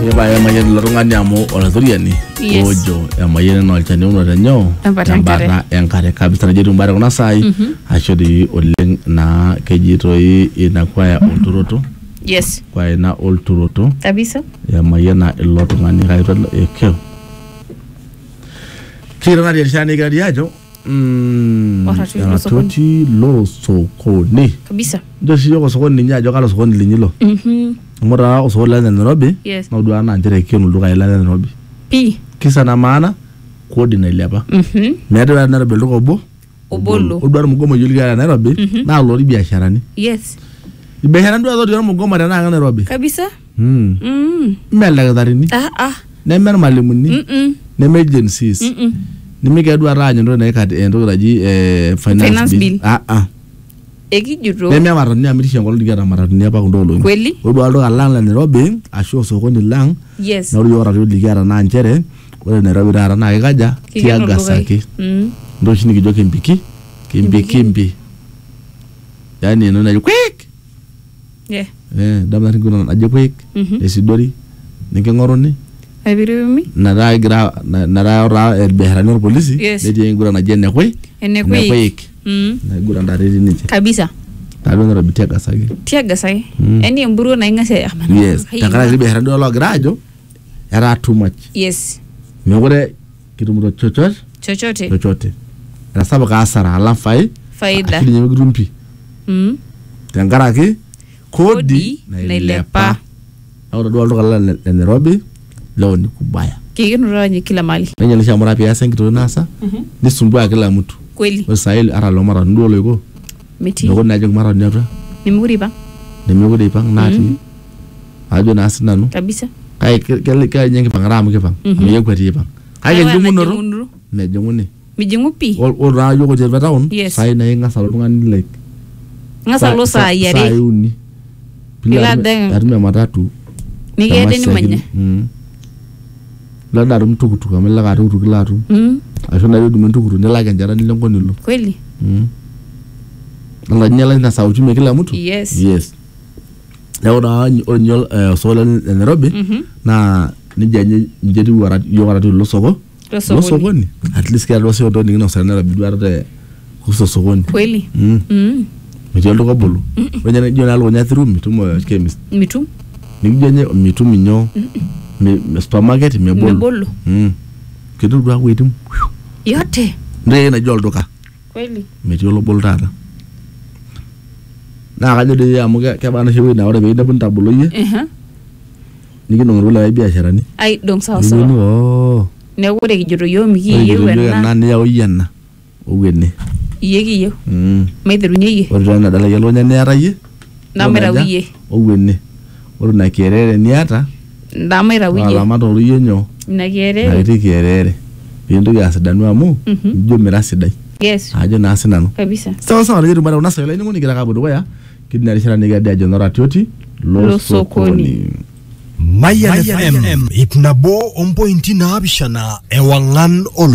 Eba ya mayen lorungani amu olathuriani ojo ya mayen no alchani uno renyo ambara enkare kabisa na jetu mbare kuna sai ashodi oleng na kejitoi inakuwa ya olturoto. Yes. Kwa ina olturoto Kabisa. ya mayen na ilotungani kaito ekeo. Kira na dirishani gari ajo ya toti lo sokoni. Kabisa. Ndio sio sokoni nya ajo kala sokoni linyilo. Mura osola na Nairobi. Yes. Na udwa na njere kio nduka ila na Nairobi. P. Kisa na maana kodi na ilepa. Meado na Nairobi luko obolo. Udwa mgomo yuliga na Nairobi na lori biasharani. Yes. Biashara ndio azodi mgomo na Nairobi. Kabisa. Mela garini. Na mer malimuni. Na emergencies. Nimike dwa ranyo ndo na ikati ndo raji finance bill. Ekijuro. Neme marani amirisha ngolo digara marani hapa kundolo. Kweli? Udwa ndo lang la Nairobi asho sokoni lang. Yes. Na uriora ndo digara na njere. Ore Nairobi dara na ikaja tiaga saki. Ndo shini kijoke kimbi. Yani eno na quick. Yeah. Damna ngona na quick. Esidori. Nikengoroni. Abirumi. Nara gira nara ora behrani polisi. Neje ngura na jenne kwe. Ene quick. Na ngura ndare nije. Kabisa. Talo na rabiti agasage. Tiagasage. Eni mburu na ingase amana. Yes. Takara behrani lo grajo. Era too much. Yes. Ngore kitumuro chochote. Na saba ka asara alafai. Faida. Akili nyemgrumpi. Tangaraki kodi na ilepa. Au ndo ndo kala na Nairobi. Leo ni kubaya. Kigenura nye kila mali. Nenya lisha mora pia sengito nasa. Nisumbua kila mtu. Kweli. Wasaili ara lo mara ndo lego. Miti. Ndo na jeng mara nyata. Nimuri bang nati. Ajo nasi nanu. Kabisa. Kai kai nyengi pangaramu ke pang. Miye kwati pang. Kai ngengu noro. Ne jenguni. Mijingupi. Ol ra yo ko je bataun. Sai na inga salo ngani like. Ngasalo sa yare. Sai uni. Bila deng. Arme matatu. Nigede ni manya. La darum tukutuka mela ka tukutuka latu. Ashona yo dumen tukuru nela ganjara ni longo nilo. Kweli. Allah nyala na sauti me kila mtu. Yes. Leo na onyol sola Nairobi na nijanye njeri wara yo wara lo soko ni. At least ka lo soko ni ngina Nairobi duarte kuso sokoni. Kweli. Mijolo ko bolu. Wanyana jona lo nyathiru mitumo chemist. Mitum. Nijanye mitum minyo. Me supermarket me bolu. Kitu dwa wetum. Yote. Nde na jol doka. Kweli. Mijolo bol data. Na kajo de ya muga ke bana shewe na ore be da bunta bolo ye. Niki no ngula ai biashara ni. Ai dong sawa. Ne wore kijoro yo miki ye wenna. Na ne ya oyenna. Owenne. Yegi yo. Maidrunye ye. Ore na dala yelo nya ne ara ye. Na mera wiye. Owenne. Ore na kerere ni ata. Ndamera wiye. Ala mato riye nyo. Na kerere. Na iti kerere. Bintu ya sidanu amu. Jo mera sidai. Yes. Ajo na sinanu. Kabisa. Sawa ngeru mara unasa ile ngoni kira kabodo ya. Kidina rishara niga dia jonora tioti. Lo sokoni. Mayan FM. Ipnabo 1.9 ewangan ol.